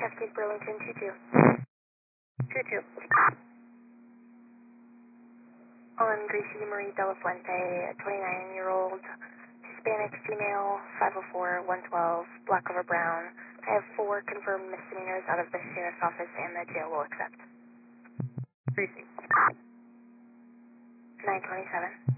Cascade Burlington 22. 22. On Gracie Marie De La Fuente, a 29-year-old Hispanic female, 504-112, black over brown. I have 4 confirmed misdemeanors out of the sheriff's office and the jail will accept. Precinct. 927.